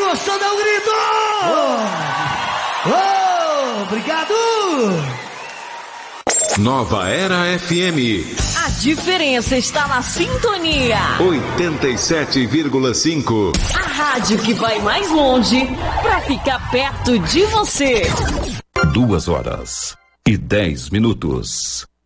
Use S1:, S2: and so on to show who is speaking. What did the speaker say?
S1: gostou, dá um grito! Obrigado!
S2: Nova Era FM.
S3: A diferença está na sintonia.
S2: 87,5.
S3: A rádio que vai mais longe para ficar perto de você.
S2: 2 horas e 10 minutos.